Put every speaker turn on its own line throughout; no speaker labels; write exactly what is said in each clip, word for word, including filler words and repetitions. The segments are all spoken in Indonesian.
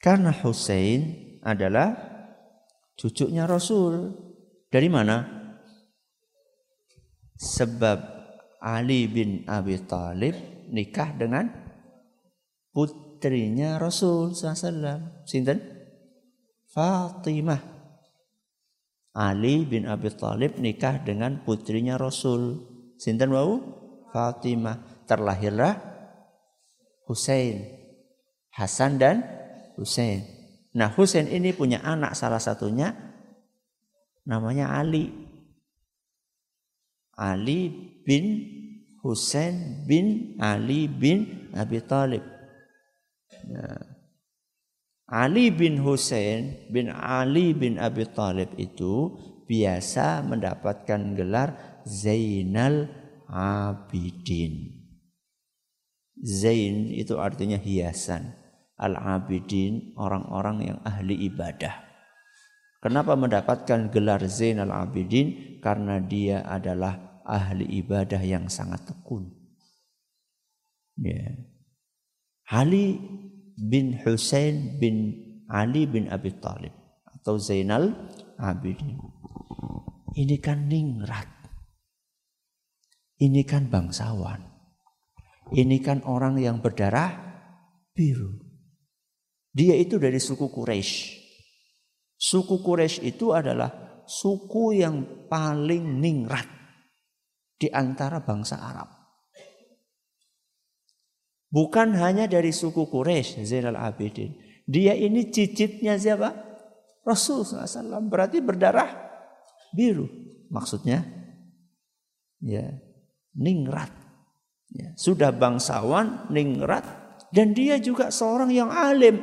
Karena Husain adalah cucunya Rasul. Dari mana? Sebab Ali bin Abi Thalib nikah dengan putrinya Rasul sallallahu alaihi wasallam. Sinten? Fatimah. Ali bin Abi Thalib nikah dengan putrinya Rasul. Sinten wau? Fatimah. Terlahirlah Husain. Hasan dan Husain. Nah, Husain ini punya anak, salah satunya namanya Ali. Ali bin Husain bin Ali bin Abi Thalib. Nah, Ali bin Husain bin Ali bin Abi Thalib itu biasa mendapatkan gelar Zainal Abidin. Zain itu artinya hiasan. Al-Abidin orang-orang yang ahli ibadah. Kenapa mendapatkan gelar Zainal Abidin? Karena dia adalah ahli ibadah yang sangat tekun. Ya. Ali bin Husain bin Ali bin Abi Thalib atau Zainal Abidin. Ini kan ningrat. Ini kan bangsawan. Ini kan orang yang berdarah biru. Dia itu dari suku Quraisy. Suku Quraisy itu adalah suku yang paling ningrat di antara bangsa Arab. Bukan hanya dari suku Quraisy, Zainal Abidin. Dia ini cicitnya siapa? Rasul sallallahu alaihi wasallam. Berarti berdarah biru. Maksudnya, ya, ningrat. Ya, sudah bangsawan, ningrat, dan dia juga seorang yang alim.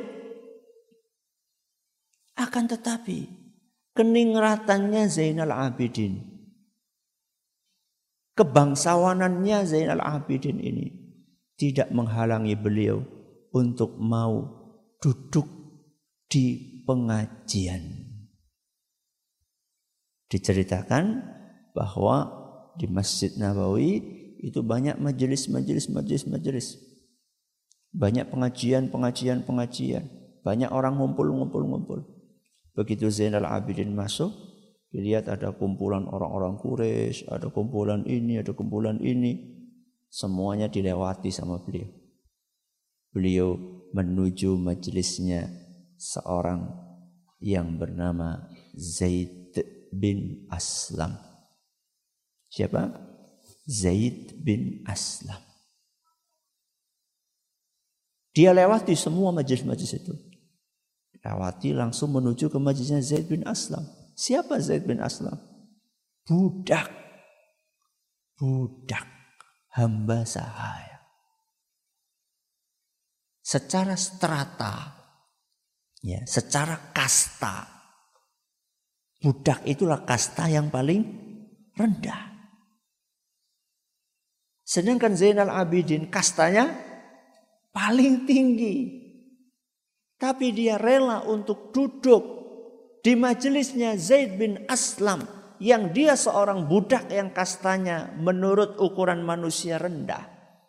Akan tetapi, keningratannya Zainal Abidin, kebangsawanannya Zainal Abidin ini tidak menghalangi beliau untuk mau duduk di pengajian. Diceritakan bahwa di Masjid Nabawi itu banyak majelis-majelis, majelis-majelis. Banyak pengajian, pengajian, pengajian. Banyak orang ngumpul-ngumpul-ngumpul. Begitu Zainal Abidin masuk, dilihat ada kumpulan orang-orang Quraisy, ada kumpulan ini, ada kumpulan ini. Semuanya dilewati sama beliau. Beliau menuju majelisnya seorang yang bernama Zaid bin Aslam. Siapa? Zaid bin Aslam. Dia lewati semua majelis-majelis itu. Lewati langsung menuju ke majelisnya Zaid bin Aslam. Siapa Zaid bin Aslam? Budak. Budak. Hamba sahaya. Secara strata, ya, secara kasta, budak itulah kasta yang paling rendah. Sedangkan Zainal Abidin kastanya paling tinggi. Tapi dia rela untuk duduk di majelisnya Zaid bin Aslam, yang dia seorang budak yang kastanya menurut ukuran manusia rendah.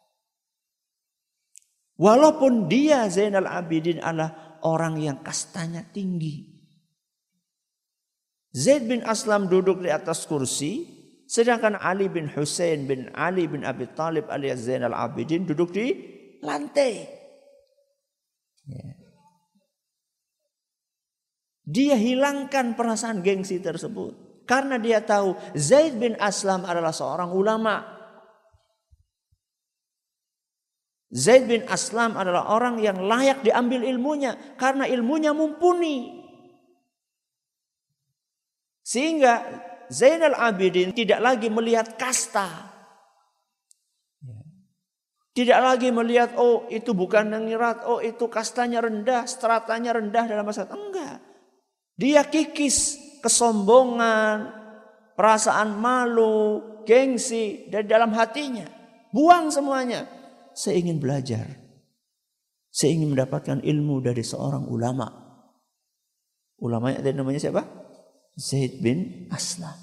Walaupun dia Zainal Abidin adalah orang yang kastanya tinggi. Zaid bin Aslam duduk di atas kursi, sedangkan Ali bin Husain bin Ali bin Abi Thalib alias Zainal Abidin duduk di lantai. Ya. Dia hilangkan perasaan gengsi tersebut. Karena dia tahu Zaid bin Aslam adalah seorang ulama. Zaid bin Aslam adalah orang yang layak diambil ilmunya. Karena ilmunya mumpuni. Sehingga Zainal Abidin tidak lagi melihat kasta. Tidak lagi melihat, oh itu bukan ningrat, oh itu kastanya rendah, stratanya rendah dalam masyarakat. Enggak. Dia kikis kesombongan, perasaan malu, gengsi dari dalam hatinya. Buang semuanya. Saya ingin belajar. Saya ingin mendapatkan ilmu dari seorang ulama. Ulamanya ada namanya siapa? Zaid bin Aslam.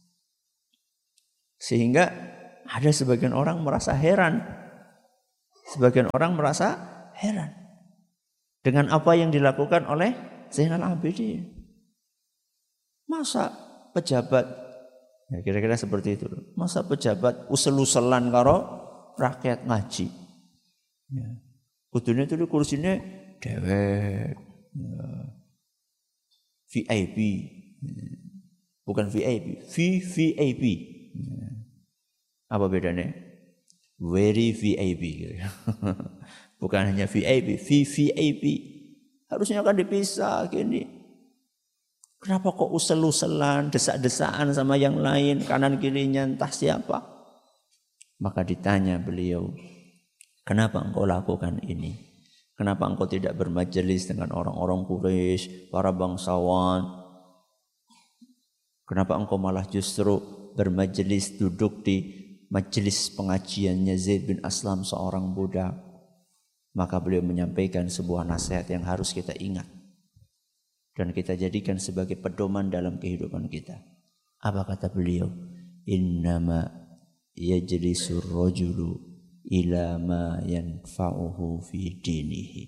Sehingga ada sebagian orang merasa heran. Sebagian orang merasa heran. dengan apa yang dilakukan oleh Zainal Abidin. Masa pejabat, ya kira-kira seperti itu. Masa pejabat usel-uselan karo rakyat ngaji. Ya. Kudunya itu kursinya dewek, ya. V I P, bukan V I P, V V I P. Ya. Apa bedanya? Very V I P. Bukan hanya V I P, V V I P. Harusnya kan dipisah gini. Kenapa kok usel-uselan, desak-desaan sama yang lain, kanan kirinya entah siapa? Maka ditanya beliau, kenapa engkau lakukan ini? Kenapa engkau tidak bermajelis dengan orang-orang Quraisy, para bangsawan? Kenapa engkau malah justru bermajelis duduk di majelis pengajiannya Zaid bin Aslam, seorang budak? Maka beliau menyampaikan sebuah nasihat yang harus kita ingat dan kita jadikan sebagai pedoman dalam kehidupan kita. Apa kata beliau? Innama yajlisur rajulu ila ma yanfa'uhu fi dinihi.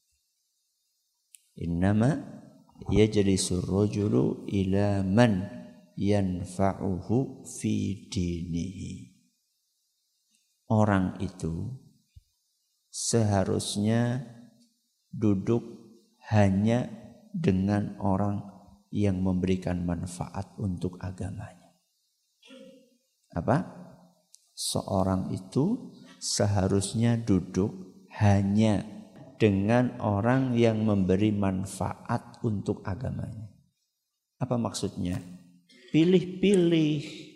Innama yajlisur rajulu ila man yanfa'uhu fi dinihi. Orang itu seharusnya duduk hanya dengan orang yang memberikan manfaat untuk agamanya. Apa? Seorang itu seharusnya duduk hanya dengan orang yang memberi manfaat untuk agamanya. Apa maksudnya? Pilih-pilih.